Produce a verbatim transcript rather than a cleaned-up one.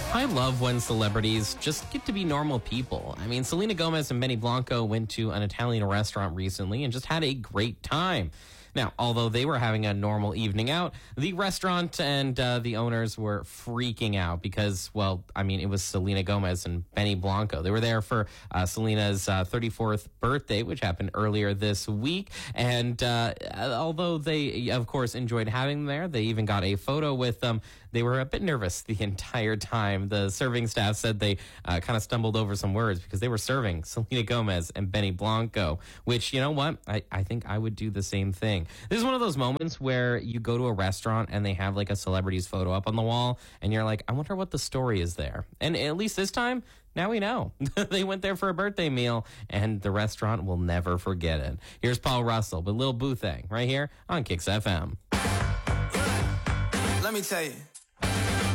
I love when celebrities just get to be normal people. I mean, Selena Gomez and Benny Blanco went to an Italian restaurant recently and just had a great time. Now, although they were having a normal evening out, the restaurant and uh, the owners were freaking out because, well, I mean, it was Selena Gomez and Benny Blanco. They were there for uh, Selena's uh, thirty-fourth birthday, which happened earlier this week. And uh, although they, of course, enjoyed having them there, they even got a photo with them. They were a bit nervous the entire time. The serving staff said they uh, kind of stumbled over some words because they were serving Selena Gomez and Benny Blanco, which, you know what? I, I think I would do the same thing. This is one of those moments where you go to a restaurant and they have like a celebrity's photo up on the wall and you're like, I wonder what the story is there. And at least this time, now we know. They went there for a birthday meal and the restaurant will never forget it. Here's Paul Russell with Lil Boo Thang right here on Kicks F M. Let me tell you.